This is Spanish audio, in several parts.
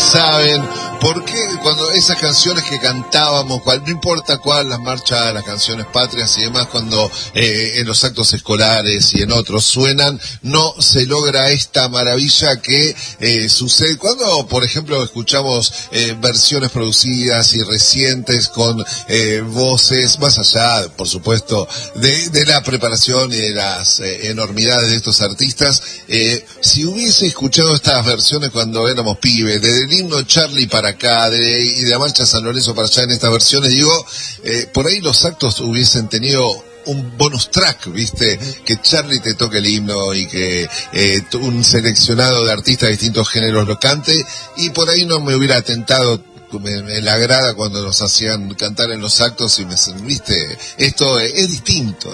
saben por qué cuando esas canciones que cantábamos, no importa cuál, las marchas, las canciones patrias y demás, cuando en los actos escolares y en otros suenan, no se logra esta maravilla que sucede cuando, por ejemplo, escuchamos versiones producidas y recientes con voces, más allá, por supuesto, de la preparación y de las enormidades de estos artistas. Si hubiese escuchado estas versiones cuando éramos pibes, desde el himno Charlie para acá, y de la marcha San Lorenzo para allá en estas versiones, digo, por ahí los actos hubiesen tenido un bonus track, ¿viste? Que Charlie te toque el himno y que un seleccionado de artistas de distintos géneros lo cante, y por ahí no me hubiera tentado en la grada cuando nos hacían cantar en los actos y ¿viste? Esto es distinto.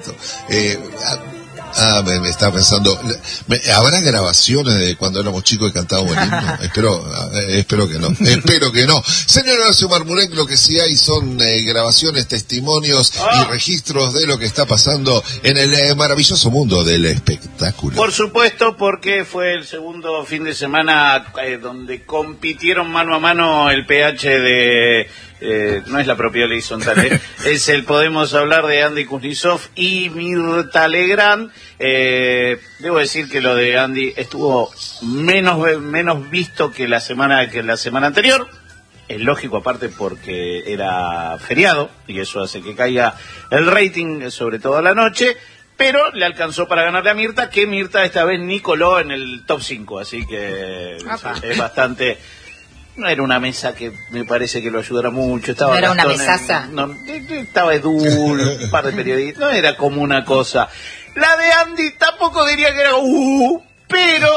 Me estaba pensando, ¿habrá grabaciones de cuando éramos chicos y cantábamos el himno? Espero que no. Señor Horacio Marmurek, lo que sí hay son grabaciones, testimonios y registros de lo que está pasando en el maravilloso mundo del espectáculo. Por supuesto, porque fue el segundo fin de semana donde compitieron mano a mano el PH de... no es la propiedad horizontal, es el Podemos Hablar de Andy Kuznetsov y Mirta Legrand. Debo decir que lo de Andy estuvo menos visto que la semana anterior. Es lógico, aparte porque era feriado y eso hace que caiga el rating, sobre todo a la noche, pero le alcanzó para ganarle a Mirta, que Mirta esta vez ni coló en el top 5, así que es bastante... No era una mesa que me parece que lo ayudara mucho. Estaba ¿No era una mesaza? Estaba Edul, un par de periodistas. No era como una cosa. La de Andy tampoco diría que era pero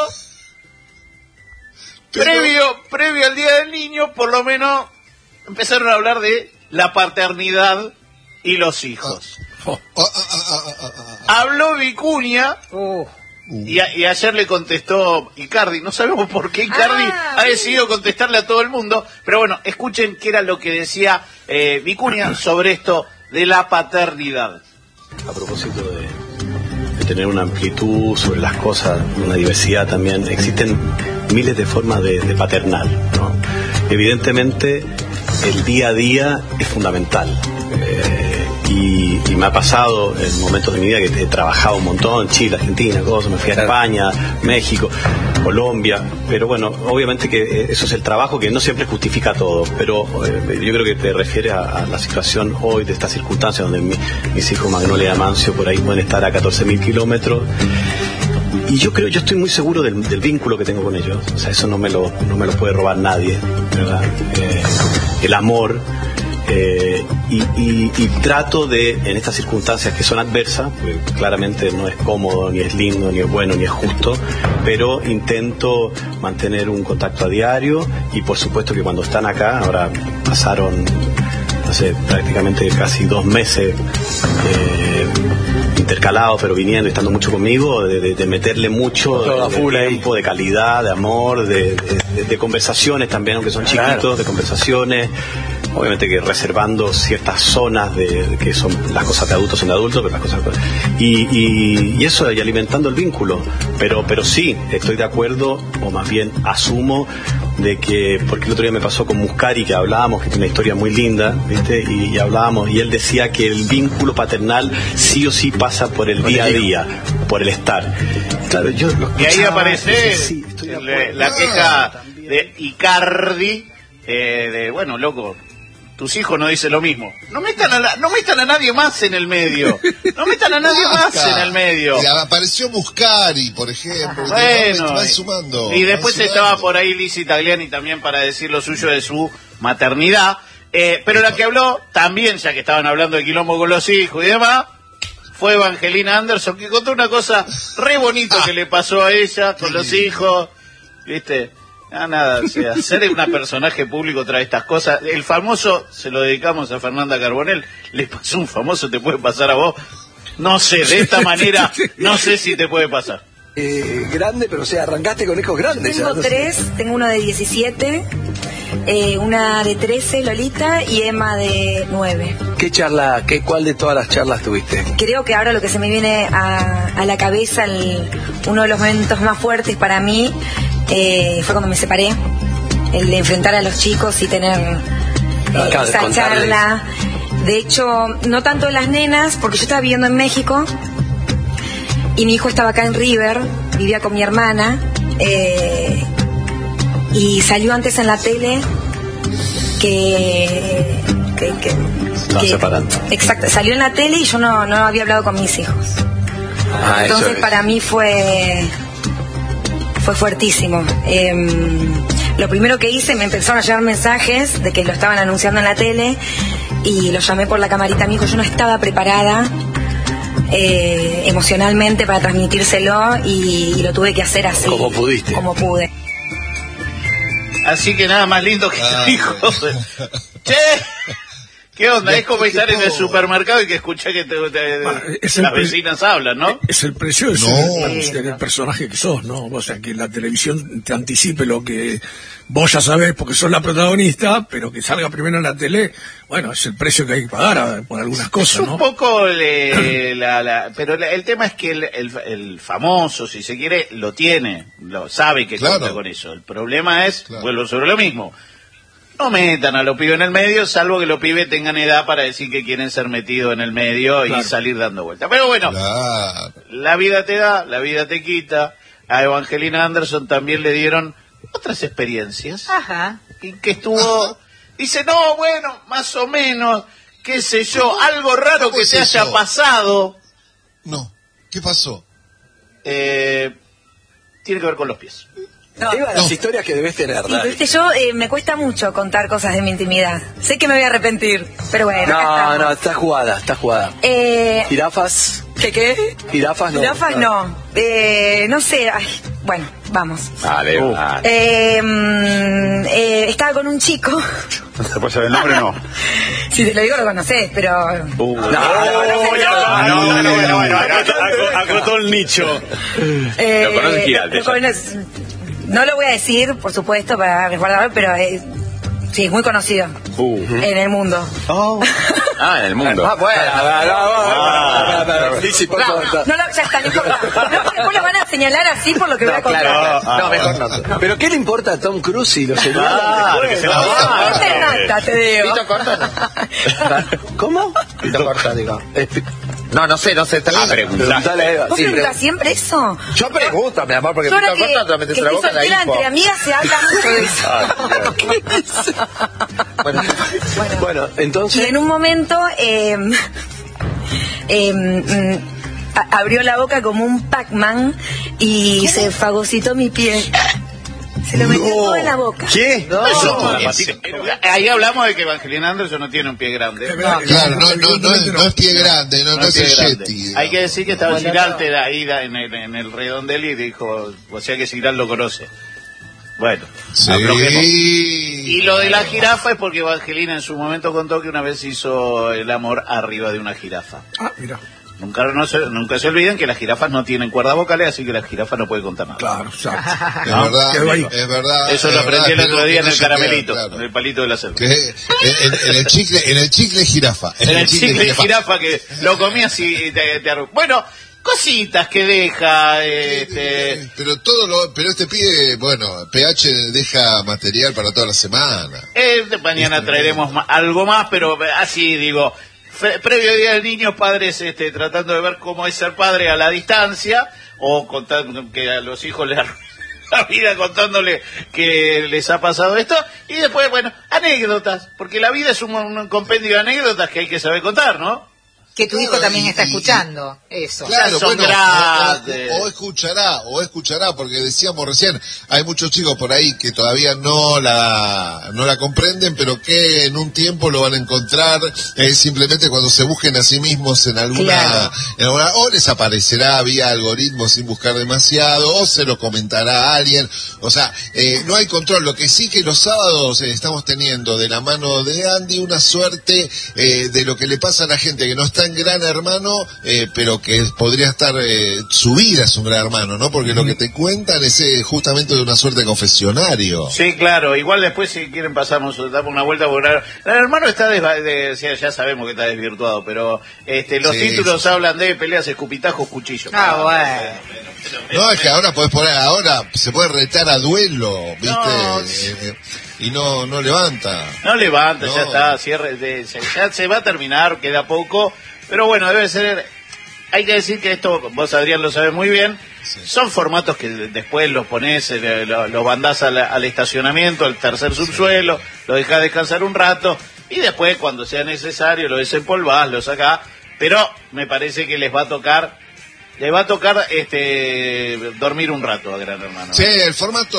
previo al Día del Niño, por lo menos empezaron a hablar de la paternidad y los hijos. Habló Vicuña. Y ayer le contestó Icardi. No sabemos por qué Icardi ha decidido contestarle a todo el mundo, pero bueno, escuchen qué era lo que decía Vicuña sobre esto de la paternidad. A propósito de tener una amplitud sobre las cosas, una diversidad también, existen miles de formas de paternar, ¿no? Evidentemente el día a día es fundamental. Y me ha pasado en momentos de mi vida que he trabajado un montón, Chile, Argentina, me fui a España, México, Colombia, pero bueno, obviamente que eso es el trabajo que no siempre justifica todo, pero yo creo que te refieres a la situación hoy de estas circunstancias donde mis hijos Magnolia y Amancio por ahí pueden estar a 14.000 kilómetros. Y yo estoy muy seguro del vínculo que tengo con ellos, o sea, eso no me lo puede robar nadie, ¿verdad? El amor. Y trato de, en estas circunstancias que son adversas, porque claramente no es cómodo, ni es lindo, ni es bueno, ni es justo, pero intento mantener un contacto a diario, y por supuesto que cuando están acá, ahora pasaron, no sé, prácticamente casi 2 meses intercalados, pero viniendo y estando mucho conmigo, de meterle mucho de tiempo, de calidad, de amor, de conversaciones también, aunque son chiquitos, de conversaciones. Obviamente que reservando ciertas zonas de que son las cosas de adultos, pero las cosas y eso, y alimentando el vínculo, pero sí estoy de acuerdo, o más bien asumo de que, porque el otro día me pasó con Muscari, que hablábamos, que tiene una historia muy linda, ¿viste? Y hablábamos, y él decía que el vínculo paternal sí o sí pasa por el día a día, por el estar. Claro, yo lo escuchaba, y ahí aparece sí, la queja de Icardi, bueno, loco, tus hijos no dicen lo mismo. No metan a nadie más en el medio. No metan a nadie más en el medio. Y apareció Muscari, por ejemplo. Bueno, van sumando. Y después estaba por ahí Lizzy Tagliani también para decir lo suyo de su maternidad. Pero la que habló también, ya que estaban hablando de quilombo con los hijos y demás, fue Evangelina Anderson, que contó una cosa re bonita que le pasó a ella con los hijos. ¿Viste? Nada, o sea, ser un personaje público trae estas cosas. El famoso, se lo dedicamos a Fernanda Carbonell, le pasó un famoso, te puede pasar a vos. No sé, de esta manera, no sé si te puede pasar. Grande, pero o sea, arrancaste con hijos grandes. Tengo ya, 3, tengo uno de 17, una de 13, Lolita, y Emma de 9. ¿Cuál de todas las charlas tuviste? Creo que ahora lo que se me viene a la cabeza, uno de los momentos más fuertes para mí, fue cuando me separé. el de enfrentar a los chicos y tener esa charla. De hecho, no tanto las nenas, porque yo estaba viviendo en México y mi hijo estaba acá en River, vivía con mi hermana, y salió antes en la tele que separando. Exacto, salió en la tele y yo no había hablado con mis hijos. Entonces para mí fue fuertísimo. Lo primero que hice, me empezaron a llegar mensajes de que lo estaban anunciando en la tele y lo llamé por la camarita a mi hijo. Yo no estaba preparada emocionalmente para transmitírselo y lo tuve que hacer así. Como pudiste. Como pude. Así que nada más lindo que tu hijo. ¡Che! ¿Qué onda? Es como estar en el supermercado y que escuchás que las vecinas hablan, ¿no? Es el precio del personaje que sos, ¿no? O sea, que la televisión te anticipe lo que vos ya sabés porque sos la protagonista, pero que salga primero en la tele, bueno, es el precio que hay que pagar por algunas cosas, ¿no? Es un poco pero el tema es que el famoso, si se quiere, lo tiene, lo sabe que cuenta con eso. El problema es, vuelvo sobre lo mismo, no metan a los pibes en el medio, salvo que los pibes tengan edad para decir que quieren ser metidos en el medio y salir dando vueltas. Pero bueno, la vida te da, la vida te quita. A Evangelina Anderson también le dieron otras experiencias. Ajá. Y que estuvo... Dice, no, bueno, más o menos, qué sé yo, algo raro que te haya pasado. No, ¿qué pasó? Tiene que ver con los pies. Las historias que debes tener, sí, viste, yo me cuesta mucho contar cosas de mi intimidad. Sé que me voy a arrepentir, pero bueno. No, está jugada. ¿Jirafas? ¿Qué? ¿Jirafas no? Jirafas no. No sé, bueno, vamos. Vale. Estaba con un chico. ¿No se puede saber el nombre? No. Si te lo digo lo conocés, pero... Acotó el nicho. ¿Lo conoces, Giraldes? No lo voy a decir, por supuesto, para resguardarlo, pero sí, es muy conocido en el mundo. En el mundo. Ya está, no importa. Después lo van a señalar así por lo que voy a contar. No, mejor no. ¿Pero qué le importa a Tom Cruise si lo señala? Te digo. Pito corto, no. ¿Cómo? Pito corto, digo. No sé. Preguntale a Eva. ¿Vos preguntás siempre eso? Yo pregunto, mi amor, porque Yo pito ahora corto te lo metes en la boca de soltera, info. entre amigas se habla mucho de eso. Bueno, entonces... Y en un momento abrió la boca como un Pac-Man y se fagocitó mi pie. Se lo metió todo en la boca. ¿Qué? Ahí hablamos de que Evangelina Anderson no tiene un pie grande. Claro, no es pie grande, no es el Yeti. Hay que decir que estaba Giral ahí en el redondel y dijo, o sea que Giral lo conoce. Bueno, aflojemos. Y lo de la jirafa es porque Evangelina en su momento contó que una vez hizo el amor arriba de una jirafa. Mira. Nunca se olviden que las jirafas no tienen cuerdas vocales, así que la jirafa no puede contar nada. Claro, exacto. Es verdad. Eso lo aprendí el otro día en el caramelito, en el palito de la selva. En el chicle jirafa. En el chicle jirafa que lo comías y te bueno, cositas que deja pero este pibe, bueno, PH deja material para toda la semana. Mañana traeremos algo más, pero así digo, previo Día del Niño, padres tratando de ver cómo es ser padre a la distancia, o contando que a los hijos les la vida contándole que les ha pasado esto, y después, bueno, anécdotas, porque la vida es un compendio de anécdotas que hay que saber contar, ¿no? Que tu hijo también está escuchando eso. Claro, son bueno, grandes. o escuchará, porque decíamos recién, hay muchos chicos por ahí que todavía no la comprenden, pero que en un tiempo lo van a encontrar, simplemente cuando se busquen a sí mismos en alguna, o les aparecerá vía algoritmo sin buscar demasiado, o se lo comentará a alguien, o sea, no hay control. Lo que sí que los sábados estamos teniendo de la mano de Andy una suerte de lo que le pasa a la gente que no está gran hermano, pero que podría estar, su vida es un gran hermano, ¿no? Porque lo que te cuentan es justamente de una suerte de confesionario. Sí, claro, igual después si quieren pasamos, damos una vuelta, porque el hermano está, ya sabemos que está desvirtuado, pero los títulos hablan de peleas, escupitajos, cuchillos. Bueno. No, es que ahora ahora se puede retar a duelo, ¿viste? Y no levanta. No levanta, ya está, ya se va a terminar, queda poco, pero bueno, debe ser, hay que decir que esto, vos Adrián lo sabés muy bien, son formatos que después los ponés, los mandás al estacionamiento, al tercer subsuelo, lo dejás descansar un rato, y después cuando sea necesario lo desempolvás, lo sacás, pero me parece que le va a tocar dormir un rato a Gran Hermano. Sí, el formato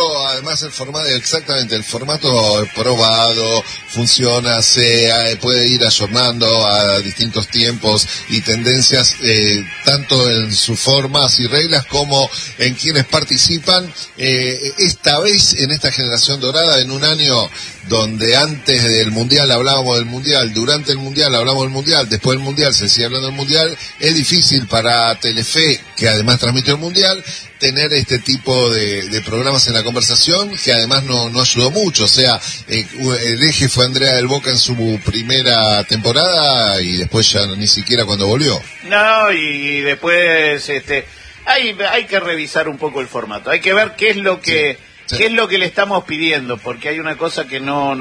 probado, funciona, se puede ir ayornando a distintos tiempos y tendencias, tanto en sus formas y reglas como en quienes participan. Esta vez, en esta generación dorada, en un año donde antes del Mundial hablábamos del Mundial, durante el Mundial hablamos del Mundial, después del Mundial se sigue hablando del Mundial, es difícil para Telefe, que además transmitió el Mundial, tener este tipo de programas en la conversación, que además no ayudó mucho. O sea, el eje fue Andrea del Boca en su primera temporada y después ya ni siquiera cuando volvió. No, y después hay que revisar un poco el formato, hay que ver qué es lo que... Sí. ¿Qué es lo que le estamos pidiendo? Porque hay una cosa que no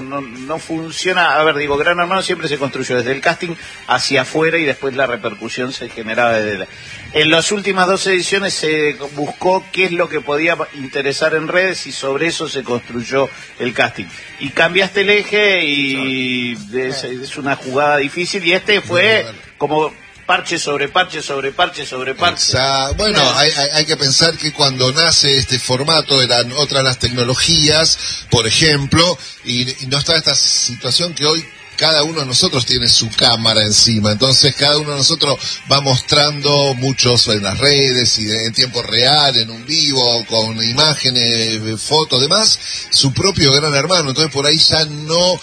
funciona. A ver, digo, Gran Hermano siempre se construyó desde el casting hacia afuera y después la repercusión se generaba desde En las últimas 2 ediciones se buscó qué es lo que podía interesar en redes y sobre eso se construyó el casting. Y cambiaste el eje y es una jugada difícil y fue como... parche sobre parche sobre parche sobre parche. Bueno, hay que pensar que cuando nace este formato eran otras las tecnologías, por ejemplo, y no está esta situación que hoy cada uno de nosotros tiene su cámara encima, entonces cada uno de nosotros va mostrando muchos en las redes y en tiempo real, en un vivo, con imágenes, fotos, demás, su propio Gran Hermano, entonces por ahí ya no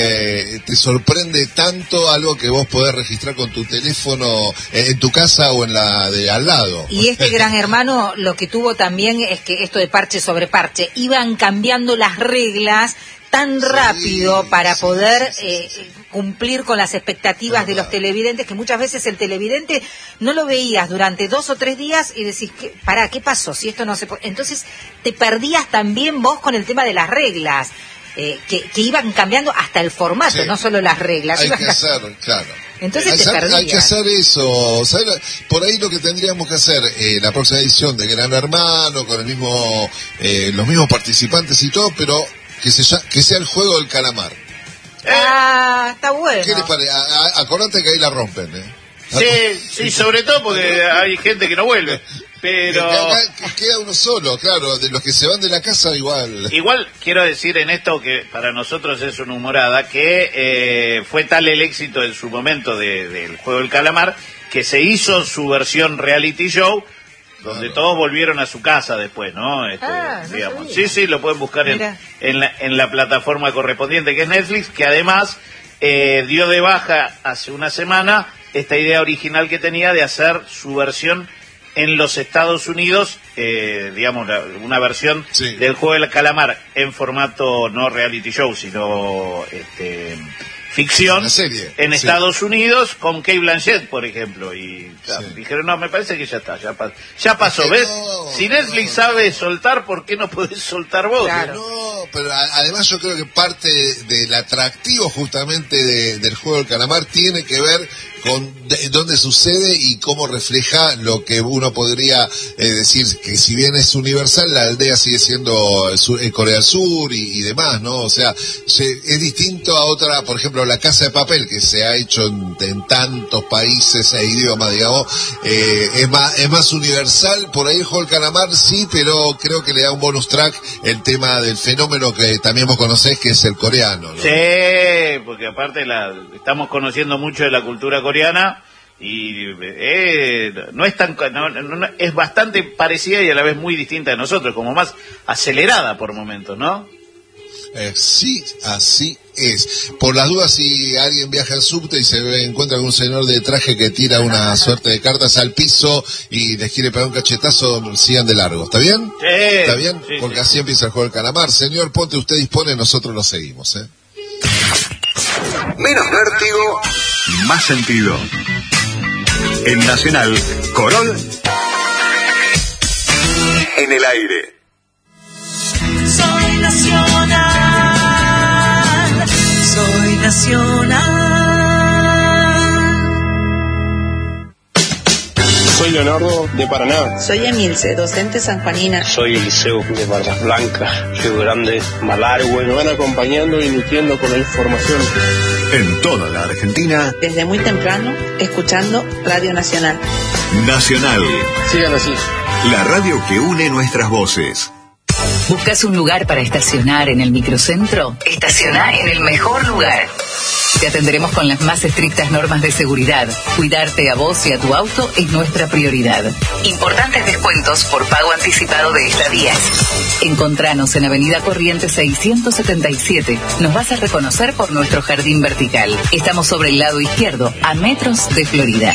te sorprende tanto algo que vos podés registrar con tu teléfono en tu casa o en la de al lado. Y este Gran Hermano lo que tuvo también es que esto de parche sobre parche, iban cambiando las reglas tan rápido para poder cumplir con las expectativas de los televidentes, que muchas veces el televidente no lo veías durante 2 o 3 días y decís, ¿qué pasó? Si esto no se puede... Entonces te perdías también vos con el tema de las reglas, que iban cambiando hasta el formato, no solo las reglas. Hay que hacer, claro. Entonces te perdías. Hay que hacer eso. ¿Sabes? Por ahí lo que tendríamos que hacer, la próxima edición de Gran Hermano, con los mismos participantes y todo, pero que sea el juego del calamar. Está bueno. ¿Qué les parece? Acordate que ahí la rompen, Sí, sobre todo porque hay gente que no vuelve. Pero queda uno solo, claro, de los que se van de la casa igual. Igual quiero decir en esto que para nosotros es una humorada, que fue tal el éxito en su momento del juego del calamar, que se hizo su versión reality show, donde todos volvieron a su casa después, ¿no? Digamos. Sí, lo pueden buscar en la plataforma correspondiente, que es Netflix, que además dio de baja hace una semana esta idea original que tenía de hacer su versión en los Estados Unidos, digamos, una versión del juego del calamar en formato no reality show, sino ficción en Estados Unidos con Cate Blanchett, por ejemplo, y dijeron, no, me parece que ya está, ya pasó, ¿ves? Si Netflix sabe soltar, ¿por qué no podés soltar vos? Claro. No, pero además yo creo que parte del atractivo justamente del juego del calamar tiene que ver con dónde sucede y cómo refleja lo que uno podría decir, que si bien es universal, la aldea sigue siendo Corea del Sur y demás, ¿no? O sea, es distinto a otra, por ejemplo, La Casa de Papel, que se ha hecho en tantos países e idiomas, digamos, es más universal. Por ahí el juego del calamar sí, pero creo que le da un bonus track el tema del fenómeno que también vos conocés, que es el coreano, ¿no? Sí, porque aparte estamos conociendo mucho de la cultura coreana y no es tan es bastante parecida y a la vez muy distinta de nosotros, como más acelerada por momentos, ¿no? Sí, así es. Por las dudas, si alguien viaja en subte y se encuentra con un señor de traje que tira una suerte de cartas al piso y les quiere pegar un cachetazo, sigan de largo. ¿Está bien? Sí. ¿Está bien? Sí, porque sí. así empieza el juego del calamar. Señor Ponte, usted dispone, nosotros lo seguimos, ¿eh? Menos vértigo, más sentido. En Nacional, Corol en el aire. Soy nacional, soy nacional. Soy Leonardo de Paraná. Soy Emilce, docente sanjuanina. Soy Eliseo de Barbas Blancas, Río Grande, Malargüe. Me van acompañando y nutriendo con la información. En toda la Argentina. Desde muy temprano, escuchando Radio Nacional. Nacional. Sigan así. La radio que une nuestras voces. ¿Buscas un lugar para estacionar en el microcentro? Estaciona en el mejor lugar. Te atenderemos con las más estrictas normas de seguridad. Cuidarte a vos y a tu auto es nuestra prioridad. Importantes descuentos por pago anticipado de estadías. Encontranos en Avenida Corrientes 677. Nos vas a reconocer por nuestro jardín vertical. Estamos sobre el lado izquierdo, a metros de Florida.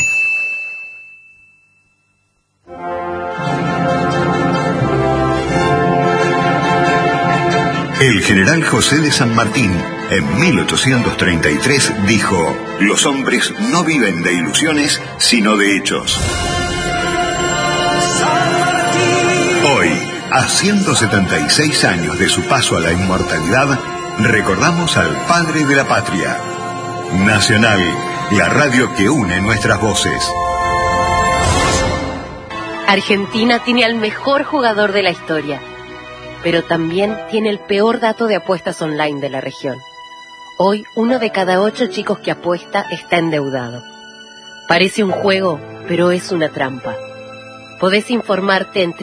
El general José de San Martín, en 1833, dijo: los hombres no viven de ilusiones, sino de hechos. Hoy, a 176 años de su paso a la inmortalidad, recordamos al padre de la patria. Nacional, la radio que une nuestras voces. Argentina tiene al mejor jugador de la historia, pero también tiene el peor dato de apuestas online de la región. Hoy, 1 de cada 8 chicos que apuesta está endeudado. Parece un juego, pero es una trampa. Podés informarte en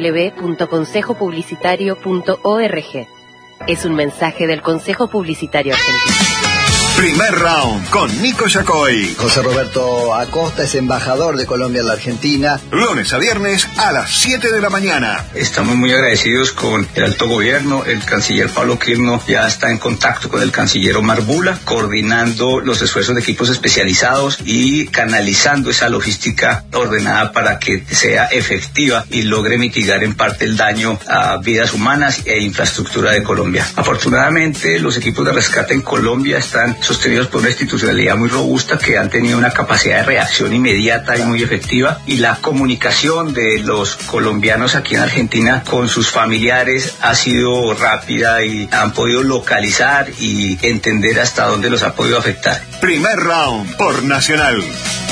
www.consejopublicitario.org. Es un mensaje del Consejo Publicitario Argentino. Primer round con Nico Yacoy. José Roberto Acosta es embajador de Colombia en la Argentina. Lunes a viernes a las 7 de la mañana. Estamos muy agradecidos con el alto gobierno. El canciller Pablo Quirno ya está en contacto con el canciller Omar Bula, coordinando los esfuerzos de equipos especializados y canalizando esa logística ordenada para que sea efectiva y logre mitigar en parte el daño a vidas humanas e infraestructura de Colombia. Afortunadamente, los equipos de rescate en Colombia están sostenidos por una institucionalidad muy robusta que han tenido una capacidad de reacción inmediata y muy efectiva, y la comunicación de los colombianos aquí en Argentina con sus familiares ha sido rápida y han podido localizar y entender hasta dónde los ha podido afectar. Primer round por Nacional.